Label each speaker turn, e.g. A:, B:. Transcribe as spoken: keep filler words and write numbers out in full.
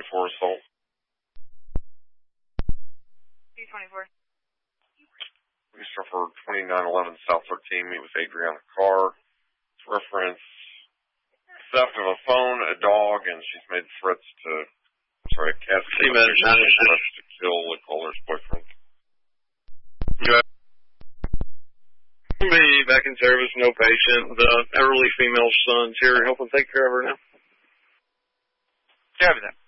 A: for assault.
B: two twenty-four.
A: Police for twenty-nine eleven South thirteen, meet with Adriana Carr. Reference theft of a phone, a dog, and she's made threats to, sorry, a cat threats to kill the caller's boyfriend.
C: Yeah. Be back in service, no patient. The elderly female son's here helping take care of her now.
D: Copy that.